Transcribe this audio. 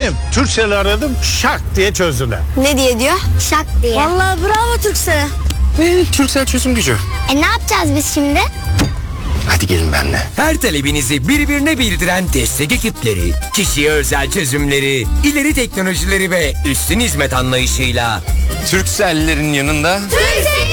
efendim Turkcell'i aradım şak diye çözdüler. Ne diye diyor? Şak diye. Vallahi bravo Türkse. Turkcell çözüm gücü. Ne yapacağız biz şimdi? Hadi gelin benimle. Her talebinizi birbirine bildiren destek ekipleri, kişiye özel çözümleri, ileri teknolojileri ve üstün hizmet anlayışıyla Turkcell'lerin yanında Turkcell.